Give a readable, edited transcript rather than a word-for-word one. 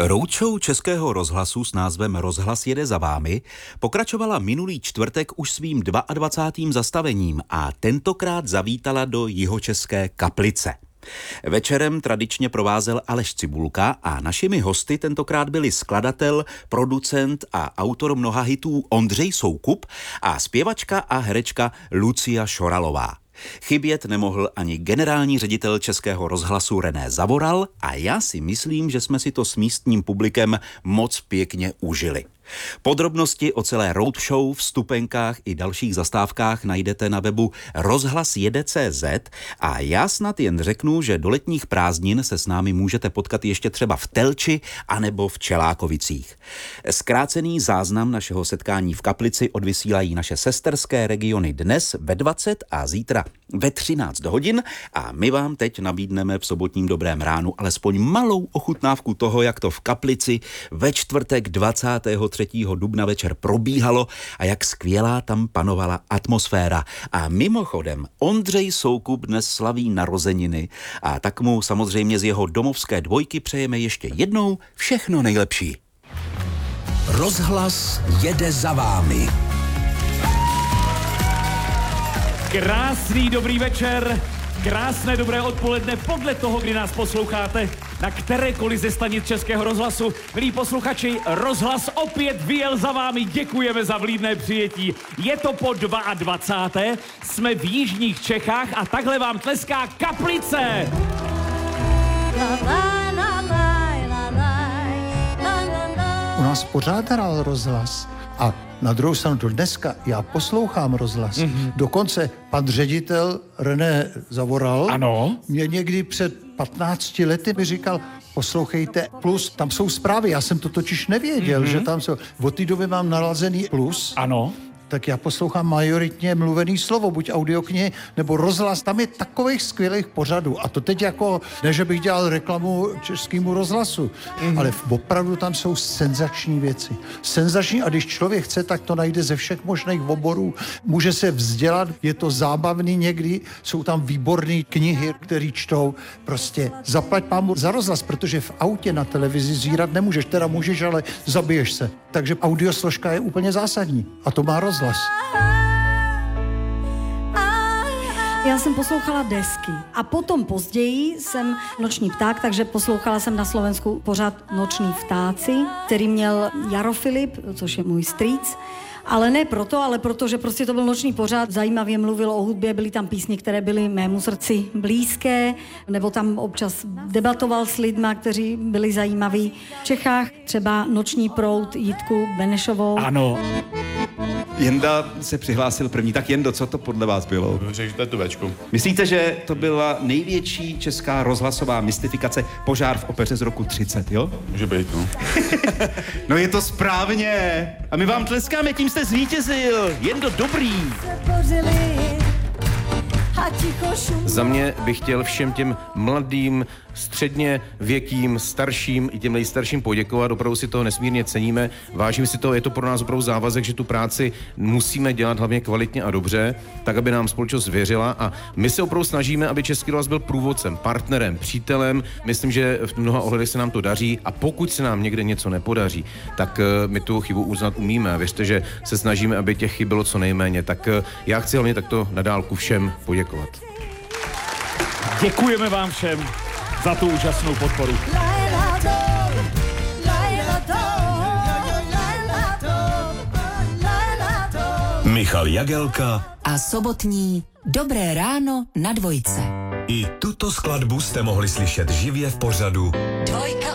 Roadshow Českého rozhlasu s názvem Rozhlas jede za vámi pokračovala minulý čtvrtek už svým 22. zastavením a tentokrát zavítala do jihočeské Kaplice. Večerem tradičně provázel Aleš Cibulka a našimi hosty tentokrát byli skladatel, producent a autor mnoha hitů Ondřej Soukup a zpěvačka a herečka Lucia Šoralová. Chybět nemohl ani generální ředitel Českého rozhlasu René Zavoral a já si myslím, že jsme si to s místním publikem moc pěkně užili. Podrobnosti o celé roadshow, vstupenkách i dalších zastávkách najdete na webu rozhlasjede.cz a já snad jen řeknu, že do letních prázdnin se s námi můžete potkat ještě třeba v Telči anebo v Čelákovicích. Zkrácený záznam našeho setkání v Kaplici odvysílají naše sesterské regiony dnes ve 20 a zítra ve 13 hodin a my vám teď nabídneme v sobotním dobrém ránu alespoň malou ochutnávku toho, jak to v Kaplici ve čtvrtek 23. dubna večer probíhalo a jak skvělá tam panovala atmosféra. A mimochodem, Ondřej Soukup dnes slaví narozeniny a tak mu samozřejmě z jeho domovské dvojky přejeme ještě jednou všechno nejlepší. Rozhlas jede za vámi. Krásný dobrý večer, krásné dobré odpoledne podle toho, kdy nás posloucháte na kterékoliv ze stanic Českého rozhlasu. Milí posluchači, rozhlas opět vyjel za vámi, děkujeme za vlídné přijetí. Je to po 22. Jsme v jižních Čechách a takhle vám tleská Kaplice. U nás pořád hrál rozhlas a na druhou stranu do dneska já poslouchám rozhlas. Dokonce pan ředitel René Zavoral mě někdy před 15 lety mi říkal, poslouchejte Plus, tam jsou zprávy, já jsem to totiž nevěděl, že tam jsou. Od té doby mám nalazený Plus. Ano. Tak já poslouchám majoritně mluvený slovo, buď audioknihy, nebo rozhlas. Tam je takových skvělých pořadů. A to teď jako, ne, že bych dělal reklamu Českému rozhlasu, ale opravdu tam jsou senzační věci. Senzační a když člověk chce, tak to najde ze všech možných oborů. Může se vzdělat, je to zábavný někdy, jsou tam výborné knihy, které čtou. Prostě zaplať pámu za rozhlas, protože v autě na televizi zírat nemůžeš, teda můžeš, ale zabiješ se. Takže audiosložka je úplně zásadní. A to má rozhlas. Já jsem poslouchala desky a potom později jsem Noční pták, takže poslouchala jsem na Slovensku pořád Noční ptáci, který měl Jaro Filip, což je můj strýc. Ale ne proto, ale protože prostě to byl noční pořád, zajímavě mluvil o hudbě, byly tam písně, které byly mému srdci blízké, nebo tam občas debatoval s lidma, kteří byli zajímaví. V Čechách třeba Noční proud Jitku Benešovou. Ano. Jenda se přihlásil první. Tak Jendo, co to podle vás bylo? Řekl, že to je tu Bčku. Myslíte, že to byla největší česká rozhlasová mystifikace Požár v opeře z roku 30, jo? Může být, no. No je to správně. A my vám tleskáme, tím jste zvítězil. Jendo, dobrý. Za mě bych chtěl všem těm mladým, středně věkým, starším i těm nejstarším poděkovat. Opravdu si toho nesmírně ceníme. Vážím si to, je to pro nás opravdu závazek, že tu práci musíme dělat hlavně kvalitně a dobře, tak, aby nám společnost věřila. A my se opravdu snažíme, aby Český rozhlas byl průvodcem, partnerem, přítelem. Myslím, že v mnoha ohledech se nám to daří a pokud se nám někde něco nepodaří, tak my tu chybu uznat umíme. A věřte, že se snažíme, aby těch chyb bylo co nejméně. Tak já chci hlavně takto na dálku všem poděkovat. Děkujeme vám všem za tu úžasnou podporu. Michal Jagelka a sobotní Dobré ráno na Dvojce. I tuto skladbu jste mohli slyšet živě v pořadu